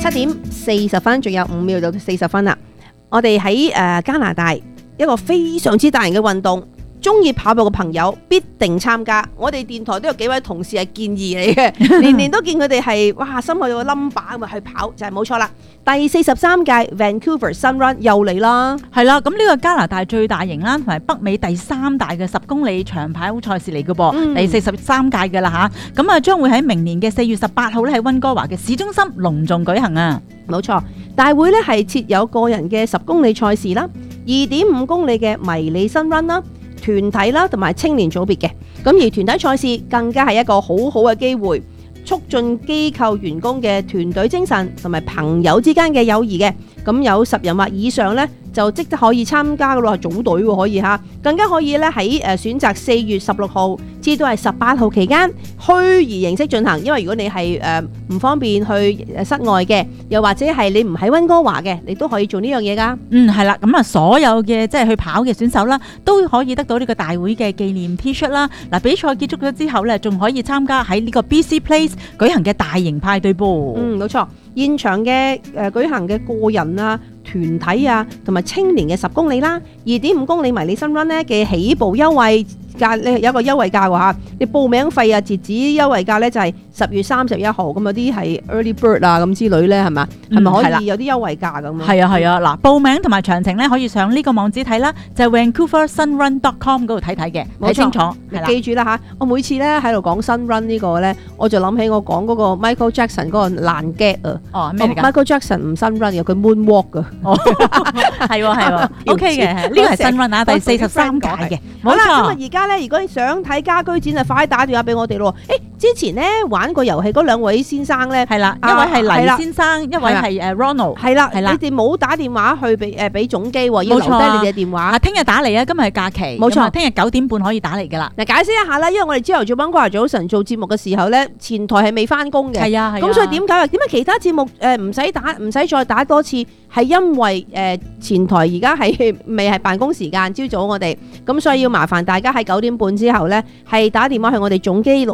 7:40，仲有5秒到40分啦。我哋喺加拿大一個非常之大型嘅運動，中意跑步嘅朋友必定參加。我哋電台都有幾位同事係建議嚟嘅，年年都見佢哋係哇心口有個 number 咁去跑，就係冇錯啦。第43屆 Vancouver Sun Run 又嚟啦， 係啦，咁呢個加拿大最大型啦，同埋北美第3大嘅10公里長跑賽事嚟嘅噃，第43屆嘅啦嚇，咁將會喺明年嘅4月18號咧喺溫哥華嘅市中心隆重舉行啊！ 冇錯，大會咧係設有個人嘅10公里賽事啦，2.5公里嘅迷你 Sun Run 啦，團體啦同埋青年組別嘅，咁而團體賽事更加係一個好好嘅機會，促進機構員工嘅團隊精神同埋朋友之間嘅友誼嘅，咁有10人或以上呢，就即刻可以參加嘅咯，係組隊喎，可以嚇，更加可以咧喺選擇4月16號至到係18號期間虛擬形式進行，因為如果你係唔方便去室外嘅，又或者係你唔喺溫哥華嘅，你都可以做呢樣嘢噶。 係啦，咁所有嘅即係去跑嘅選手啦，都可以得到呢個大會嘅紀念 T-shirt 啦。嗱，比賽結束咗之後咧，仲可以參加喺呢個 BC Place 舉行嘅大型派對噃。 冇錯，現場嘅舉行嘅個人啊、團體啊，同埋青年嘅10公里啦，2.5公里迷你 Sun Run 咧嘅起步優惠價咧有一個優惠價喎嚇，你報名費啊截止優惠價咧就係10月31號，咁有啲係 early bird 啊咁之類咧係嘛？係咪可以有啲優惠價咁啊？ 係啊，嗱，報名同埋詳情咧可以上呢個網址睇啦，就係 VancouverSunRun.com 嗰度睇嘅，睇清楚。 記住啦嚇，我每次咧喺度講 Sun Run 呢個咧，我就諗起我講嗰個 Michael Jackson 嗰個爛 get 啊。 哦，咩嚟㗎 ？Michael Jackson 唔 Sun Run 嘅，佢 moonwalk 㗎。 哦，係，OK 嘅，呢個係 Sun Run 啊，第43屆嘅。 好啦，咁啊而家咧，如果你想睇家居展啊，快啲打電話俾我哋咯。之前咧玩過遊戲嗰兩位先生咧， 係啦，一位係黎先生，一位係Ronald， 係啦，你哋冇打電話去俾總機喎，要留低你哋嘅電話。 聽日打嚟啊，今日係假期， 冇錯， 聽日9點半可以打嚟噶啦。 嗱，解釋一下啦，因為我哋朝頭早溫哥華早晨做節目嘅時候咧，前台係未翻工嘅， 係啊， 咁所以點解其他節目唔使再打多次？係因為前台而家係未係辦公時間，朝早我哋咁，所以要麻煩大家喺9點半之後呢，係打電話去我哋總機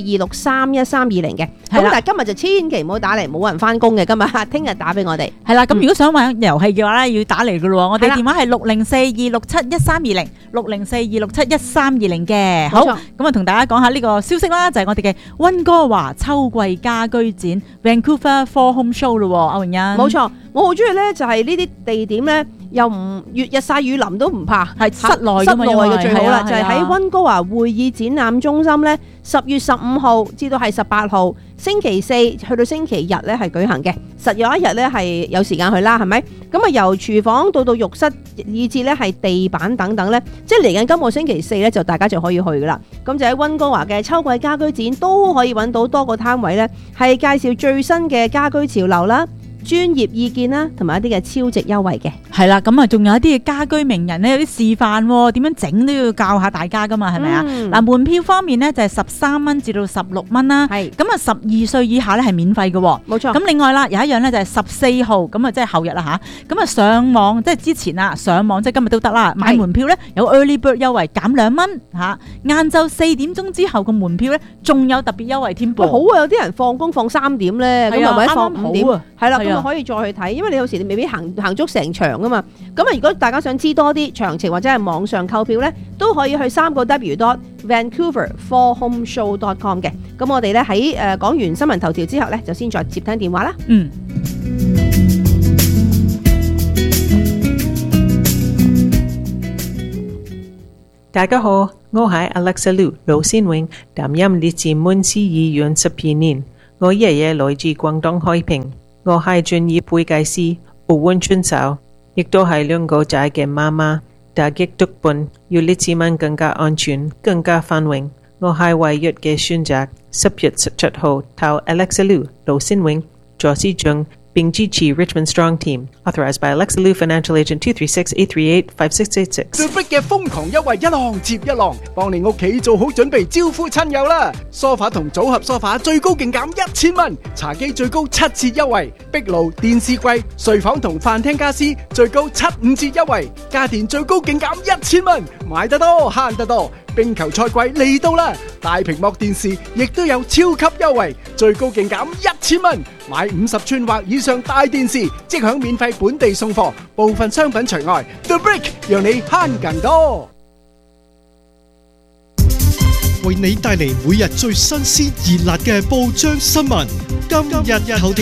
60426311320嘅。咁但係今日就千祈唔好打嚟，冇人翻工嘅今日，聽日打俾我哋。係啦，咁如果想玩遊戲嘅話咧，要打嚟嘅咯。我哋電話係60426711320，60426711320嘅。好，咁啊同大家講下呢個消息啦，就係我哋嘅溫哥華秋季家居展 Vancouver For Home Show 咯，歐榮欣。 冇錯，我好中意咧，就係呢啲地點咧，又唔日曬雨淋都唔怕， 係室內嘅最好啦，就係喺溫哥華會議展覽中心咧，10月15號至到係18號，星期四去到星期日咧係舉行嘅，實有一日咧係有時間去啦，係咪？咁啊由廚房到浴室，以至咧係地板等等咧，即係嚟緊今個星期四咧就大家就可以去噶啦。咁就喺溫哥華嘅秋季家居展都可以揾到多個攤位咧，係介紹最新嘅家居潮流啦、專業意見啦，同埋一啲嘅超值優惠嘅。 係啦，咁啊，仲有一啲嘅家居名人咧，有啲示範點樣整都要教下大家噶嘛，係咪啊？嗱，門票方面咧就係13蚊至到16蚊啦。係咁啊，12歲以下咧係免費嘅。 冇錯。 咁另外啦，有一樣咧就係14號，咁啊即係後日啦吓。咁啊上網即係之前啊，上網即係今日都得啦。買門票咧有 early bird 優惠減2蚊吓。晏晝4點鐘之後個門票咧仲有特別優惠添噃。 好啊，有啲人放工放3點咧，咁或者放5點，係啦，咁啊可以再去睇，因為你有時你未必行足成場噶嘛。咁啊，如果大家想知多啲詳情或者係網上購票咧，都可以去3w.vancouverforhomeshow.com 嘅。咁我哋咧喺講完新聞頭條之後咧，就先再接聽電話啦。 大家好，我係 Alexa Liu 盧先永，擔任列治文市議員12年。我爺爺來自廣東海平，我係專業會計師，奧運選手，亦都係2個仔嘅媽媽。打擊毒品要列治文更加安全，更加繁榮。我係唯一嘅選擇。10月17號投 Alexa Liu 盧先永助市長，並支持 Richmond Strong Team. Authorized by Alexa Liu Financial Agent 236-838-5686。 最逼嘅瘋狂優惠一浪接一浪，幫你屋企做好準備招呼親友啦！梳化同組合梳化最高勁減1000蚊，茶几最高7折優惠，壁爐、電視櫃、睡房同飯廳家私最高75折優惠，家電最高勁減1000蚊，買得多慳得多。 冰球賽季嚟到啦，大屏幕電視亦都有超級優惠，最高勁減1000蚊，買50寸或以上大電視即享免費本地送貨，部分商品除外。The Brick 讓你慳更多。 為你帶嚟每日最新鮮熱辣嘅報章新聞，今日頭條。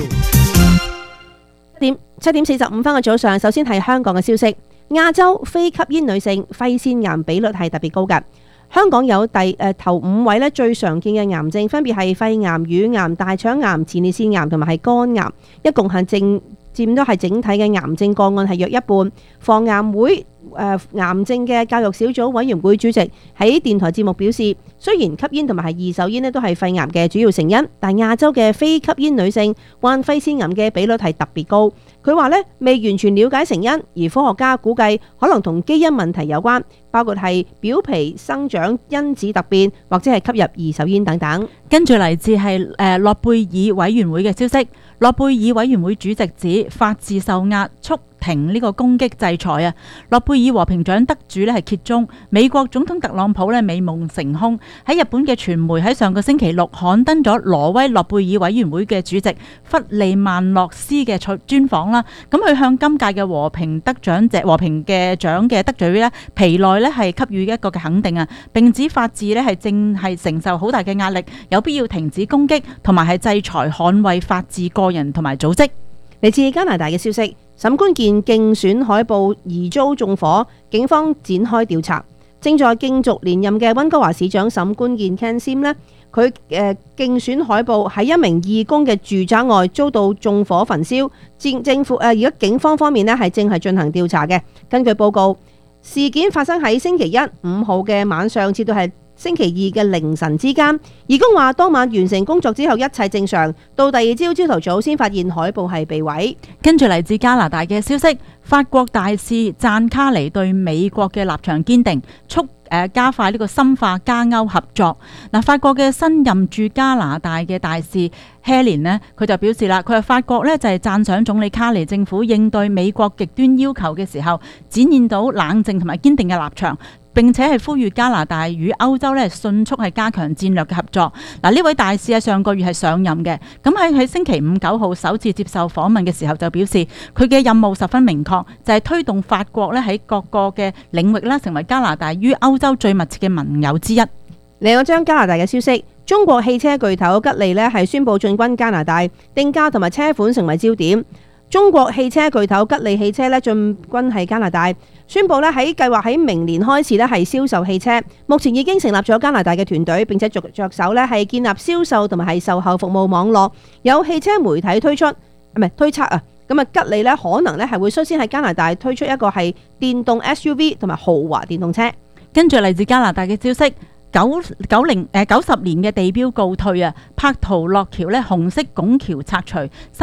7點45分嘅早上，首先係香港嘅消息。亞洲非吸煙女性肺腺癌比率係特別高㗎。香港有頭5位咧最常見嘅癌症，分別係肺癌、乳癌、大腸癌、前列腺癌同埋係肝癌，一共係佔都係整體嘅癌症個案係約一半。防癌會癌症嘅教育小組委員會主席喺電台節目表示，雖然吸煙同埋係二手煙都係肺癌嘅主要成因，但亞洲嘅非吸煙女性患肺腺癌嘅比率係特別高。佢話未完全了解成因，而科學家估計可能同基因問題有關，包括係表皮生長因子突變或者係吸入二手煙等等。 跟住嚟自係諾貝爾委員會嘅消息，諾貝爾委員會主席指法治受壓，促停呢個攻擊制裁啊！諾貝爾和平獎得主係揭盅，美國總統特朗普美夢成空。喺日本嘅傳媒喺上個星期六刊登咗挪威諾貝爾委員會嘅主席弗利曼諾斯嘅專訪啦。咁佢向今屆嘅和平獎嘅獎嘅得主皮內係給予一個嘅肯定啊！並指法治係正係承受好大嘅壓力，有必要停止攻擊同埋係制裁捍衛法治個人同埋組織。 嚟自加拿大嘅消息，沈冠健競選海報疑遭縱火，警方展開調查。正在競逐連任嘅溫哥華市長沈冠健 Ken Sim 佢競選海報喺一名義工嘅住宅外遭到縱火焚燒。政府而家警方方面係正係進行調查嘅。根據報告，事件發生喺星期1 5號嘅晚上，至到係星期2嘅凌晨之間。義工話當晚完成工作之後一切正常，到第二朝朝頭早先發現海報係被毀。 跟住嚟自加拿大嘅消息，法國大使讚卡尼對美國嘅立場堅定，促加快呢個深化加歐合作。嗱，法國嘅新任駐加拿大嘅大使 Helen 佢就表示啦，佢話法國就係讚賞總理卡尼政府應對美國極端要求嘅時候，展現到冷靜同埋堅定嘅立場。並且係呼籲加拿大與歐洲迅速係加強戰略嘅合作。嗱，呢位大使喺上個月係上任嘅，咁喺星期5 9號首次接受訪問嘅時候就表示，佢嘅任務十分明確，就係推動法國喺各個嘅領域成為加拿大與歐洲最密切嘅盟友之一。 另一張加拿大嘅消息，中國汽車巨頭吉利係宣布進軍加拿大，定價同埋車款成為焦點。中國汽車巨頭吉利汽車進軍係加拿大，宣布喺計劃喺明年開始係銷售汽車。目前已經成立咗加拿大嘅團隊，並且着手係建立銷售同埋係售後服務網絡。有汽車媒體推測吉利可能係會率先喺加拿大推出一個係電動 SUV 同埋豪華電動車。 跟住嚟自加拿大嘅消息。90年嘅地標告退啊！柏圖洛橋紅色拱橋拆除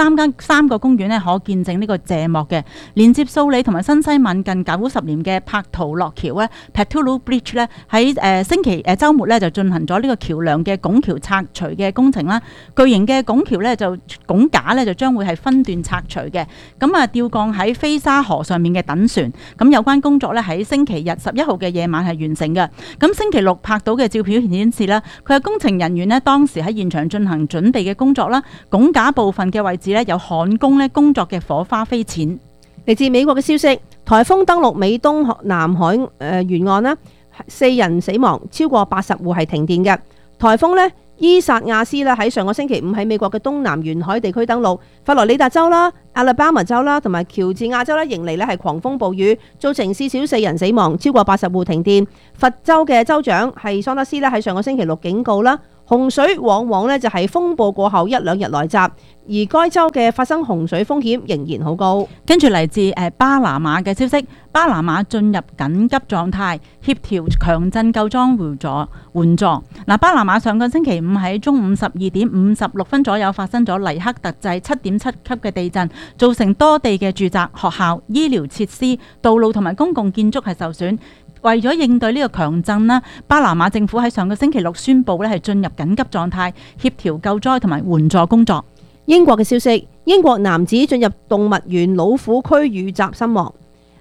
，3個公園可見證呢個謝幕嘅，連接蘇里同埋新西敏近90年嘅柏圖洛橋Patullo Bridge 喺週末就進行咗呢個橋梁嘅拱橋拆除嘅工程啦。巨型嘅拱橋拱架就將會係分段拆除嘅，咁吊降喺飛沙河上面嘅躉船。咁有關工作喺星期日11號嘅夜晚係完成嘅。咁星期六拍到嘅照片顯示啦，佢係工程人員當時喺現場進行準備嘅工作啦。拱架部分嘅位置有焊工工作嘅火花飛濺。 嚟自美國嘅消息，颱風登陸美東南海沿岸4人死亡，超過80戶係停電嘅。颱風伊薩亞斯喺上個星期5喺美國嘅東南沿海地區登陸，佛羅里達州啦、阿拉巴馬州啦同埋喬治亞州迎嚟係狂風暴雨，造成至少4人死亡，超過80戶停電。佛州嘅州長係桑德斯喺上個星期6警告啦，洪水往往就係風暴過後1-2日來襲，而該州嘅發生洪水風險仍然好高。跟住嚟自巴拿馬嘅消息，巴拿馬進入緊急狀態，協調強震救災援助。嗱，巴拿馬上個星期5喺中午12點56分左右發生咗黎克特制7.7級嘅地震，造成多地嘅住宅、學校、醫療設施、道路同埋公共建築係受損。為咗應對呢個強震啦，巴拿馬政府喺上個星期6宣布係進入緊急狀態，協調救災同埋援助工作。英國嘅消息，英國男子進入動物園老虎區遇襲身亡。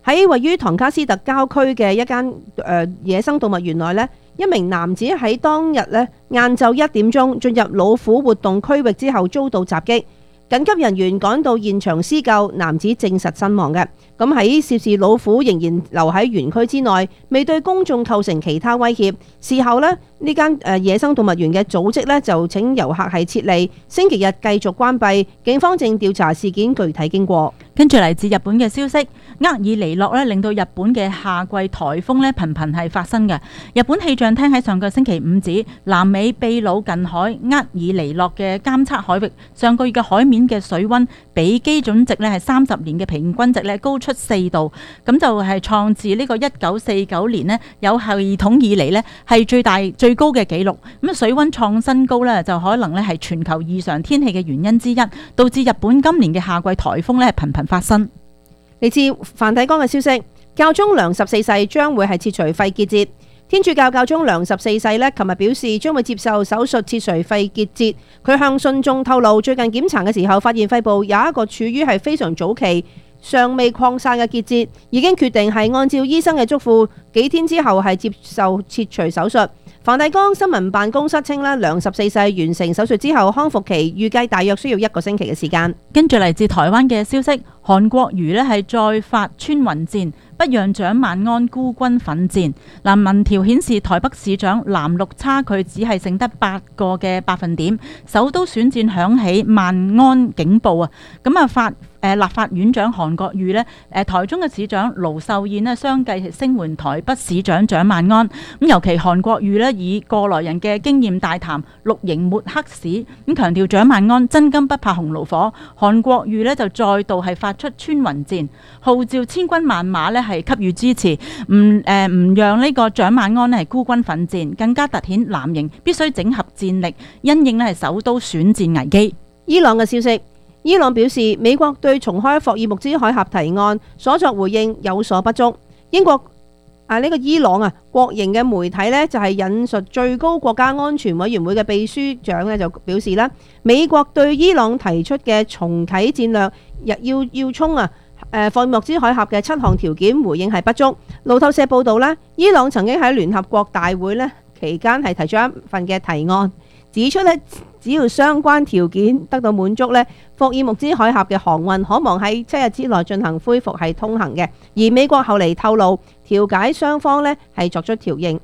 喺位於唐卡斯特郊區嘅一間野生動物園內呢，一名男子喺當日呢晏晝1點鐘進入老虎活動區域之後遭到襲擊，緊急人員趕到現場施救，男子證實身亡嘅。咁喺涉事老虎仍然留喺園區之內，未對公眾構成其他威脅。事後呢間野生動物園嘅組織呢就請遊客係撤離，星期日繼續關閉。警方正調查事件具體經過。 跟住嚟自日本嘅消息，厄爾尼諾令到日本嘅夏季颱風咧頻頻係發生嘅。日本氣象廳喺上個星期五指，南美秘魯近海厄爾尼諾嘅監測海域上個月嘅海面嘅水溫比基準值咧係30年嘅平均值咧高出4度，咁就係創自呢個1949年呢有系統以嚟呢係最高嘅紀錄。咁水溫創新高呢，就可能咧係全球異常天氣嘅原因之一，導致日本今年嘅夏季颱風咧係頻頻發生。 嚟自梵蒂岡嘅消息，教宗良14世將會係切除肺結節。天主教教宗良14世呢，琴日表示將會接受手術切除肺結節。佢向信眾透露，最近檢查嘅時候發現肺部有一個處於係非常早期、尚未擴散嘅結節，已經決定係按照醫生嘅囑咐，幾天之後係接受切除手術。梵蒂岡新聞辦公室稱咧，良14世完成手術之後康復期預計大約需要1個星期嘅時間。 跟住嚟自台灣嘅消息，韓國瑜咧係再發穿雲箭，不讓蔣萬安孤軍奮戰。嗱，民調顯示台北市長藍綠差距只係剩得8個嘅百分點，首都選戰響起萬安警報啊！咁啊立法院長韓國瑜呢，台中嘅市長盧秀燕呢，相繼聲援台北市長蔣萬安。咁尤其韓國瑜呢，以過來人嘅經驗大談綠營抹黑史，咁強調蔣萬安真金不怕紅爐火。韓國瑜呢，就再度係發出穿雲箭，號召千軍萬馬呢係給予支持，唔讓呢個蔣萬安呢係孤軍奮戰，更加凸顯藍營必須整合戰力，因應呢係首都選戰危機。 伊朗嘅消息。伊朗表示，美國對重開霍爾木茲海峽提案所作回應有所不足。英國呢個伊朗國營嘅媒體呢，就係引述最高國家安全委員會嘅秘書長呢，就表示啦，美國對伊朗提出嘅重啟戰略要衝霍爾木茲海峽嘅7項條件回應係不足。路透社報道啦，伊朗曾經喺聯合國大會呢期間係提出一份嘅提案，指出呢，只要相關條件得到滿足呢，霍爾木茲海峽嘅航運可望喺7日之內進行恢復係通行嘅。而美國後嚟透露，調解雙方呢係作出調應。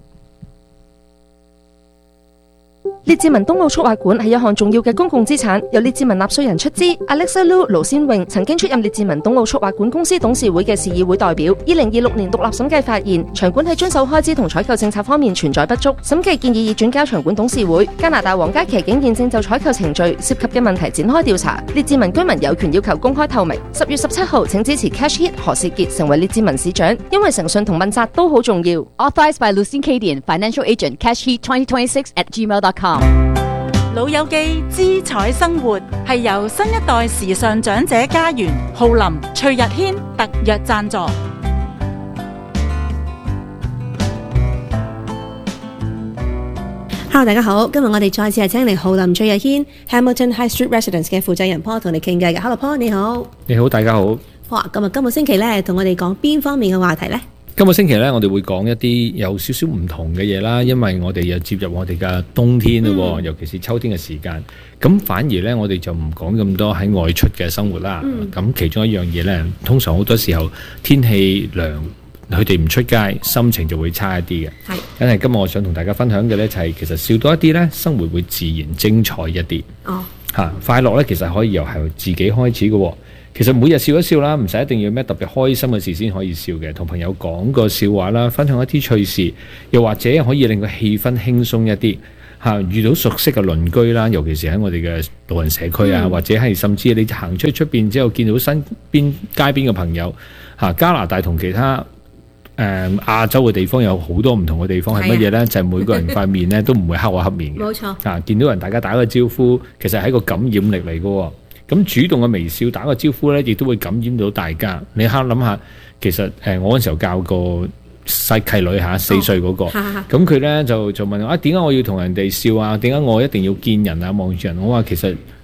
列治文冬奧速滑館係一項重要嘅公共資產，由列治文納稅人出資。Alexa Liu 盧先穎曾經出任列治文冬奧速滑館公司董事會嘅市議會代表。2026年獨立審計發現，場館喺遵守開支同採購政策方面存在不足。審計建議已轉交場館董事會。加拿大皇家騎警現正就採購程序涉及嘅問題展開調查。列治文居民有權要求公開透明。10月17號，請支持 Cash Hit 何士傑成為列治文市長，因為誠信同問責都好重要。 Authorized by Lucien Cadian, Financial Agent, Cash Heat 2026@gmail.com。 老友記姿彩生活係由新一代時尚長者家園浩林翠日軒特約贊助。 Hello， 大家好，今日我哋再次係請嚟浩林翠日軒 Hamilton High Street Residence 嘅負責人 Paul 同你傾偈嘅。Hello Paul，你好。 你好，大家好。 哇，今個星期咧，同我哋講邊方面嘅話題呢？ 今個星期咧，我哋會講一啲有少少唔同嘅嘢啦，因為我哋又接入我哋嘅冬天咯，尤其是秋天嘅時間。咁反而咧，我哋就唔講咁多喺外出嘅生活啦。咁其中一樣嘢咧，通常好多時候天氣涼，佢哋唔出街，心情就會差一啲嘅。係。因為今日我想同大家分享嘅咧，就係其實笑多一啲咧，生活會自然精彩一啲。哦。嚇，快樂咧，其實可以由係自己開始嘅。其實每日笑一笑啦，唔使一定要咩特別開心嘅事先可以笑嘅，同朋友講個笑話啦，分享一啲趣事，又或者可以令個氣氛輕鬆一啲嚇。遇到熟悉嘅鄰居啦，尤其是喺我哋嘅老人社區啊，或者係甚至你行出邊之後見到身邊街邊嘅朋友嚇。加拿大同其他亞洲嘅地方有好多唔同嘅地方係乜嘢呢？就係每個人塊面呢都唔會黑我黑面嘅。冇錯啊！見到人大家打個招呼，其實係一個感染力嚟嘅喎。咁主動嘅微笑打個招呼咧，亦都會感染到大家。你刻諗下，其實我嗰時候教個細契女嚇4歲嗰個，咁佢咧就問我點解我要同人哋笑啊？點解我一定要見人啊？望住人？我話其實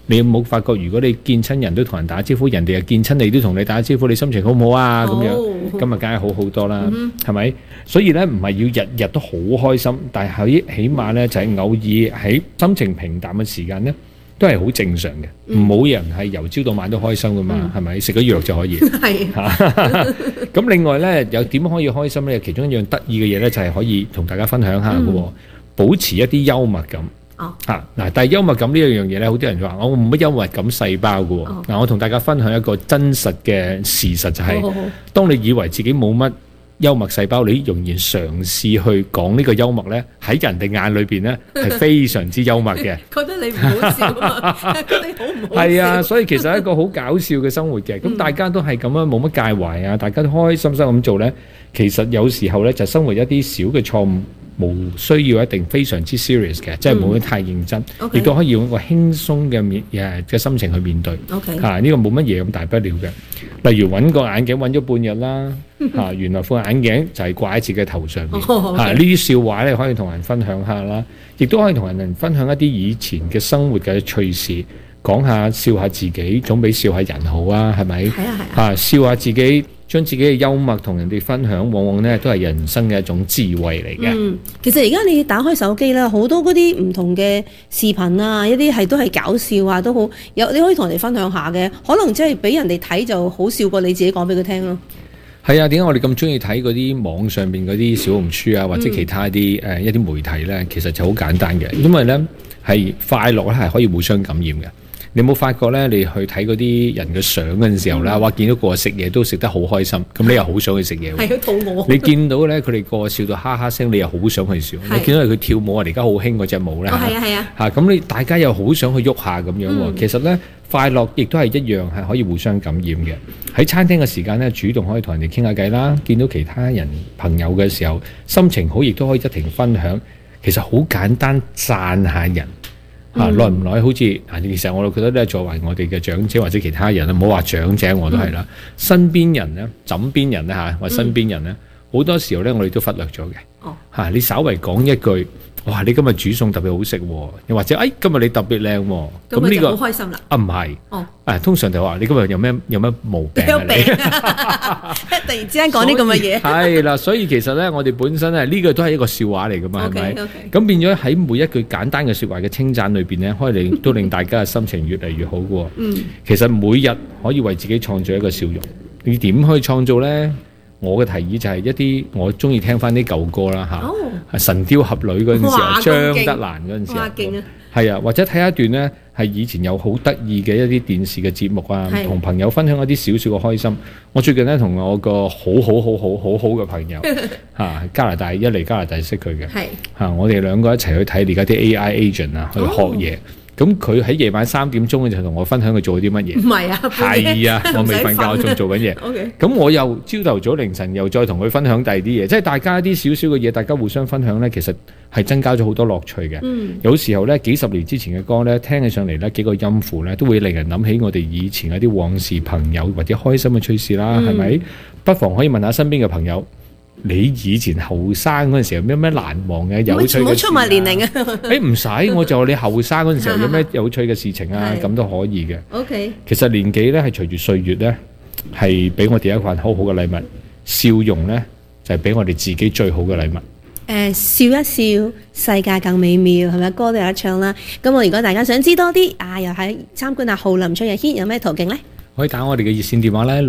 你有冇發覺，如果你見親人都同人打招呼，人哋又見親你都同你打招呼，你心情好唔好啊？咁樣咁啊，梗係好好多啦，係咪？所以咧，唔係要日日都好開心，但係起碼咧就係偶爾喺心情平淡嘅時間咧，都係好正常嘅。冇人係由朝到晚都開心噶嘛，係咪？食咗藥就可以。係。咁另外咧，有點可以開心咧？其中一樣得意嘅嘢咧，就係可以同大家分享下嘅喎，保持一啲幽默感。嗱，但係幽默感呢一樣嘢咧，好多人話我冇乜幽默感細胞嘅喎。嗱，我同大家分享一個真實嘅事實，就係當你以為自己冇乜幽默細胞，你仍然嘗試去講呢個幽默咧，喺人哋眼裏邊咧係非常之幽默嘅。 覺得你唔好笑啊，覺得你好唔好笑？係啊，所以其實係一個好搞笑嘅生活嘅。咁大家都係咁樣，冇乜介懷啊，大家都開開心心咁做咧。其實有時候咧就生活一啲小嘅錯誤，冇需要一定非常之 serious 嘅，即係冇得太認真，亦都可以用一個輕鬆嘅心情去面對。呢個冇乜嘢咁大不了嘅。例如揾個眼鏡揾咗半日啦，原來副眼鏡就係掛喺自己頭上面。呢啲笑話咧可以同人分享下啦，亦都可以同人分享一啲以前嘅生活嘅趣事，講下笑下自己，總比笑下人好啊，係咪？笑下自己。將自己嘅幽默同人哋分享，往往咧都係人生嘅一種智慧嚟嘅。 其實而家你打開手機啦，好多嗰啲唔同嘅視頻啊，一啲都係搞笑啊，都好有你可以同人哋分享下嘅。可能即係俾人哋睇就好笑過你自己講俾佢聽咯。 係啊，點解我哋咁中意睇嗰啲網上邊嗰啲小紅書啊，或者其他啲一啲媒體咧？其實就好簡單嘅，因為咧係快樂咧係可以互相感染嘅。你有冇發覺咧？你去睇嗰啲人嘅相嗰陣時候啦，哇！見到個個食嘢都食得好開心，咁你又好想去食嘢喎。係啊，肚餓。你見到咧佢哋個個笑到哈哈聲，你又好想去笑。你見到佢跳舞啊，而家好興嗰隻舞咧。係啊。嚇咁你大家又好想去喐下咁樣喎。其實咧快樂亦都係一樣係可以互相感染嘅。喺餐廳嘅時間咧，主動可以同人哋傾下偈啦。見到其他人朋友嘅時候，心情好亦都可以一同分享。其實好簡單，讚下人。耐唔耐好似其實我覺得咧，作為我哋嘅長者或者其他人唔好話長者我都係啦，身邊人咧、枕邊人咧或身邊人咧，好多時候咧我哋都忽略咗嘅。你稍微講一句，哇！你今日煮餸特別好食喎，又或者今日你特別靚喎，咁呢個好開心啦。 唔係，通常就話你今日有咩毛病啊？你突然之間講啲咁嘅嘢， 係啦，所以其實咧，我哋本身咧呢個都係一個笑話嚟噶嘛，係咪？咁變咗喺每一句簡單嘅説話嘅稱讚裏邊咧，可以都令大家嘅心情越嚟越好嘅喎。其實每日可以為自己創造一個笑容，你點去創造咧？我嘅提議就係一啲我中意聽翻啲舊歌啦嚇，神雕俠侶嗰陣時候，張德蘭嗰陣時候，係啊，或者睇一段呢，係以前有好得意嘅一啲電視嘅節目啊，同朋友分享一啲少少嘅開心。我最近呢，同我個好嘅朋友加拿大一嚟加拿大識佢嘅，我哋兩個一齊去睇而家啲 AI agent 啊，去學嘢。咁佢喺夜晚3點鐘就同我分享佢做咗啲乜嘢。唔係啊，係啊，我未瞓覺，我仲做緊嘢。咁我又朝頭早凌晨又再同佢分享第二啲嘢，即係大家一啲少少嘅嘢，大家互相分享呢，其實係增加咗好多樂趣嘅。有時候呢，幾十年之前嘅歌呢，聽起上嚟呢，幾個音符呢，都會令人諗起我哋以前嗰啲往事、朋友或者開心嘅趣事啦，係咪？不妨可以問下身邊嘅朋友。你以前後生嗰陣時候有咩難忘嘅有趣嘅事？唔好出埋年齡啊！唔使，我就話你後生嗰陣時候有咩有趣嘅事情啊，咁都可以嘅。OK， 其實年紀咧係隨住歲月咧，係俾我哋一份好好嘅禮物，笑容咧就係俾我哋自己最好嘅禮物。 笑一笑，世界更美妙，係咪？歌都有得唱啦。咁如果大家想知多啲又喺參觀下浩林翠日軒有咩途徑咧？ 可以打我哋嘅熱線電話咧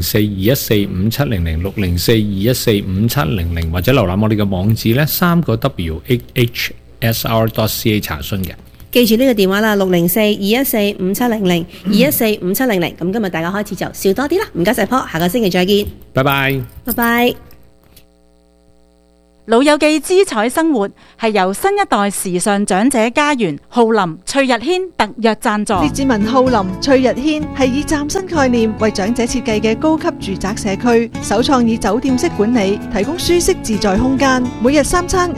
604-214-5700 604-214-5700，或者瀏覽我哋嘅網址咧3個W@hsr.ca 查詢嘅。 記住呢個電話啦，604-214-5700 214-5700。咁今日大家開始就笑多啲啦，唔該晒Paul，下個星期再見， 拜拜， 拜拜。 老友記姿彩生活係由新一代時尚長者家園浩林翠日軒特約贊助。 列治文浩林翠日軒係以嶄新概念為長者設計嘅高級住宅社區，首創以酒店式管理，提供舒適自在空間，每日3餐